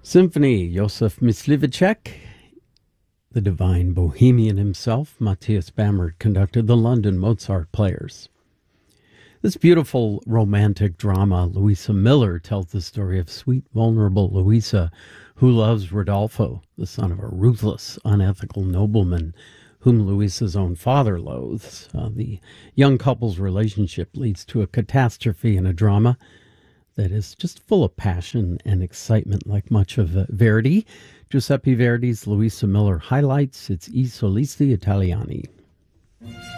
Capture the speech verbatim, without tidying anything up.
Symphony, Josef Myslivacek, the divine bohemian himself, Matthias Bamert, conducted the London Mozart Players. This beautiful romantic drama, Louisa Miller, tells the story of sweet, vulnerable Louisa, who loves Rodolfo, the son of a ruthless, unethical nobleman whom Louisa's own father loathes. Uh, the young couple's relationship leads to a catastrophe in a drama that is just full of passion and excitement, like much of uh, Verdi. Giuseppe Verdi's Louisa Miller highlights its I Solisti Italiani.